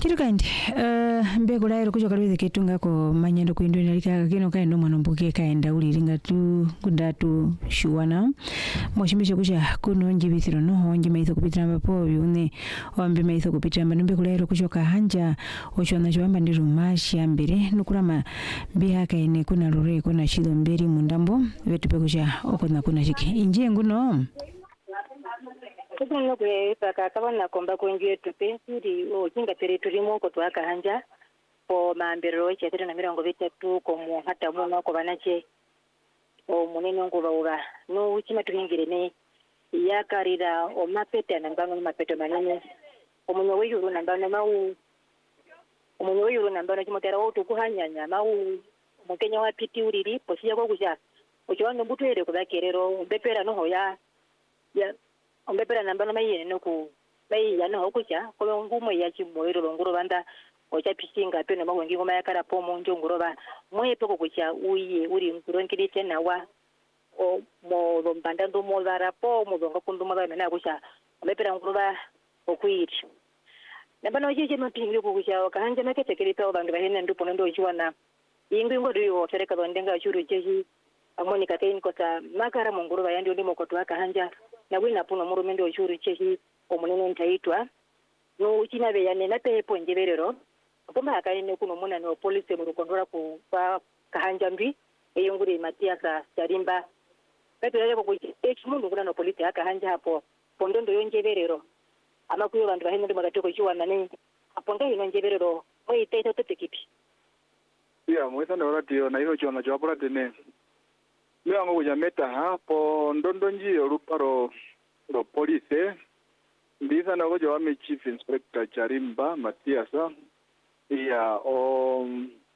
Kitukandi mbego lairo kucho kalweze ketunga ko manyendo kuindwe nalika kino kaendo mwanombuke kaenda uliringa tu kudatu shuwana mwashimisha kucha kuno njibithiro noho nji maitho kupitira mbapo yune wambi maitho kupitira mbego lairo kucho kahanja ochwana chwamba ndiru mashi ambere nukurama biha kaine kuna lore kuna shido mberi mundambo vetu pekucha okona kuna shiki inje nguno Kuno kwe paka kabana komba kunjwe tupe siri kinga teritorimo ko twakahanja po mambero chetera na mirongo bitatu ko mu hata muno ko banache o munene ngo baura no ukima tuhingire ne yakarira o mapete na ngano mapeto manene o munyo weyuru na ngano mau o munyo weyuru na ngano kimotera o tukuhanyanya mau mukenya wa piti uriri posia ko kuja o chwango mbutere ko bakerero bepera no hoya ya ombepera nambano mayi noku mayi yana hokucha ko ngumo ya chimoiro longuro banda ocha pisinga peno mawengi ngoma yakara pomo njonguro ba moye peko kucha uye uri nguronkiri tena wa o mo lombanda ndo mo lara po mo donga kunduma ba mena kucha ombepera nguro ba okuiti nambano jeje mapingi kucha kahanja makete kelita bandu bahene ndipo ndo chiwana ingi ngodo yo sereka dondenga churu jeji amoni katein kota makara monguro ba yandi ndimo kotwa kahanja na wina puno murumendo ochuru chehi omunene ntaitwa no uchina be yane na pepo njeberero pomba akaine kuno muna no police mu kondora ku pa kahanja mbi eyonguri Matias Charimba pepe lele ko mundu kuna no police akahanja hapo pondondo yonjeberero amakuyo bantu bahene ndimo gatoko chiwa nane aponda ino njeberero oi teto tekipi ya mwesa ndo radio na hiyo chona chwa tene leo ngo jameta hapo ndondo njio ruparo ro police ndiza na gojo wa chief inspector Charimba Matias ya o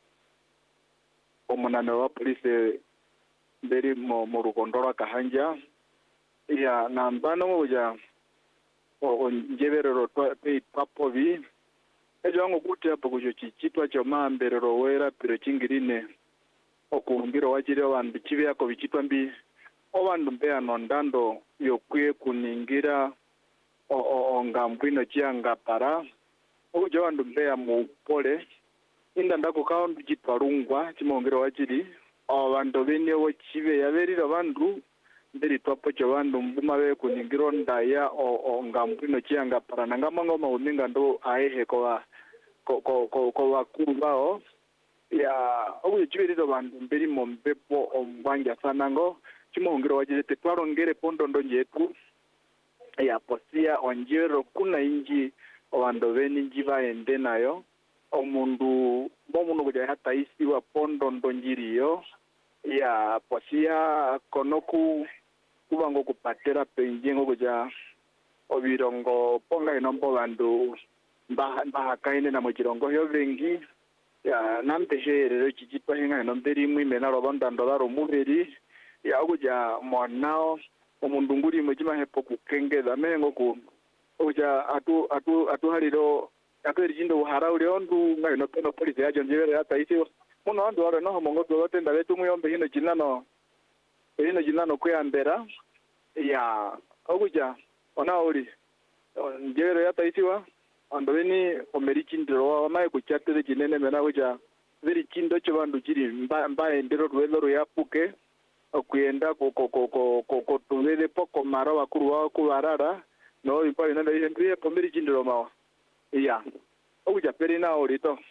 munano wa police nderi mo rukondora kahanja ya nambano ngoja o njeberero pe papovi ejo ngo kuti hapo kujo chichitwa cho mamberero wera piro chingirine okumbiro wachire wandu chive yako vichitwa mbi owandu mbea nondando yokwe kuningira o ngambwino chianga para ojo wandu mbea mupole inda ndako kaundu chitwarungwa chimongero wachiri wandu bene wo chive yaverira wandu ndiri twapo cho wandu mbuma we kuningiro ndaya o ngambwino chianga para nangamango mauninga ndo aehe ko wakuru bao ya obuye chibiriro bantu mberi mombepo ombanja sanango chimongero wajete twarongere pondondo njetu ya posia onjero kuna inji obando beni njiba ende nayo omundu bomuno kuja hata isi wa pondondo njiriyo ya posia konoku kubango kupatera penjengo kuja obirongo ponga inombo bandu mbaha kaine na mojirongo yo vengi ya namteje rero chichitwa hinga nomberi mwime na robondando daro muberi ya kuja monao omundunguri mujima hepo kukengeza mengo ku uja atu haliro akeri jindo haraule ondu ngai no peno police ya jonjere hata isi muno ondu ore no mongo dote ndale tumu yombe hino jinano kuyambera ya okuja onauri njere hata isiwa andweni omerichindiro wa mai kuchatere jinene mena kuja veri chindo chovandu chiri mbae ndero rwelo yapuke okuyenda ko tuvele poko mara wakuru wa kuvarara no ipa inanda yendrie pomeri chindiro mawa iya okuja peri na orito